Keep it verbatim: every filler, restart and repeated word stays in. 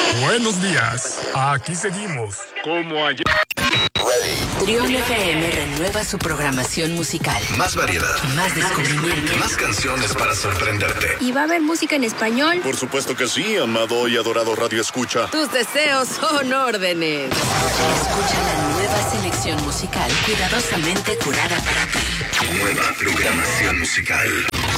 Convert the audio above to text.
Buenos días. Aquí seguimos. Como ayer. Trión F M renueva su programación musical. Más variedad. Más descubrimiento. Más canciones para sorprenderte. ¿Y va a haber música en español? Por supuesto que sí, amado y adorado Radio Escucha. Tus deseos son órdenes. Escucha la nueva selección musical cuidadosamente curada para ti. Nueva programación musical.